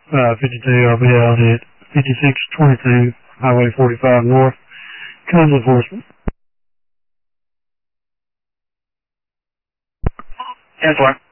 52, I'll be out at 5622 Highway 45 North. Comes enforcement. 10-4.